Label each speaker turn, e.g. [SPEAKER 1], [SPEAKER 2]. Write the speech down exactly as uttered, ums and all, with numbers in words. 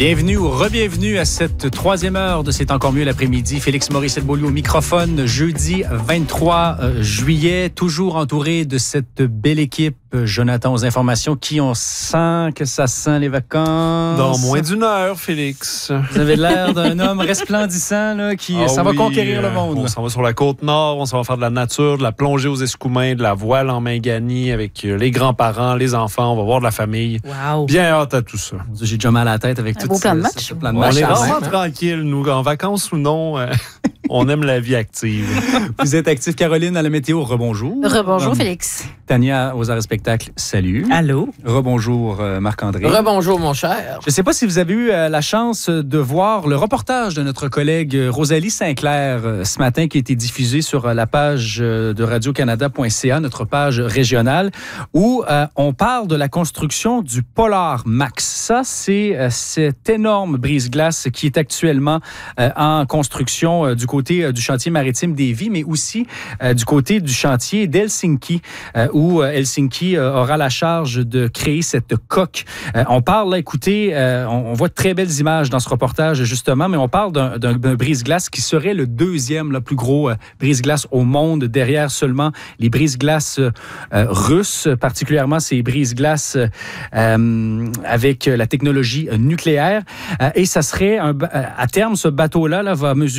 [SPEAKER 1] Bienvenue ou re-bienvenue à cette troisième heure de C'est encore mieux l'après-midi. Félix Morisset-Beaulieu au microphone, jeudi vingt-trois juillet, toujours entouré de cette belle équipe. Jonathan aux informations, qui on sent que ça sent les vacances.
[SPEAKER 2] Dans moins d'une heure, Félix.
[SPEAKER 1] Vous avez l'air d'un homme resplendissant là, qui
[SPEAKER 2] ah
[SPEAKER 1] ça
[SPEAKER 2] oui,
[SPEAKER 1] va conquérir le monde.
[SPEAKER 2] On
[SPEAKER 1] là.
[SPEAKER 2] s'en va sur la côte nord, on s'en va faire de la nature, de la plongée aux escoumins, de la voile en Mingani avec les grands-parents, les enfants, on va voir de la famille.
[SPEAKER 3] Wow.
[SPEAKER 2] Bien hâte à tout ça.
[SPEAKER 1] J'ai déjà mal à la tête avec tout ça.
[SPEAKER 3] Beau plan de match.
[SPEAKER 1] Plan de
[SPEAKER 2] On
[SPEAKER 1] match
[SPEAKER 2] est
[SPEAKER 1] à
[SPEAKER 2] vraiment
[SPEAKER 1] même, hein?
[SPEAKER 2] tranquille, nous, en vacances ou non. euh, on aime la vie active.
[SPEAKER 1] Vous êtes active, Caroline, à la météo. Rebonjour.
[SPEAKER 3] Rebonjour,
[SPEAKER 1] Um,
[SPEAKER 3] Félix.
[SPEAKER 1] Tania aux arts spectacles. Salut.
[SPEAKER 4] Allô?
[SPEAKER 1] Rebonjour, euh, Marc-André.
[SPEAKER 4] Rebonjour, mon cher.
[SPEAKER 1] Je ne sais pas si vous avez eu euh, la chance de voir le reportage de notre collègue euh, Rosalie Sinclair euh, ce matin qui a été diffusé sur euh, la page euh, de radio canada point c a, notre page régionale, où euh, on parle de la construction du Polar Max. Ça, c'est euh, cette énorme brise-glace qui est actuellement euh, en construction euh, du côté euh, du chantier maritime d'Évis, mais aussi euh, du côté du chantier d'Helsinki, euh, où euh, Helsinki euh, aura la charge de créer cette coque. Euh, on parle, là, écoutez, euh, on, on voit de très belles images dans ce reportage, justement, mais on parle d'un, d'un, d'un brise-glace qui serait le deuxième le plus gros euh, brise-glace au monde, derrière seulement les brise-glaces euh, russes, particulièrement ces brise-glaces euh, avec la technologie nucléaire. Euh, et ça serait, un, à terme, ce bateau-là là, va mesurer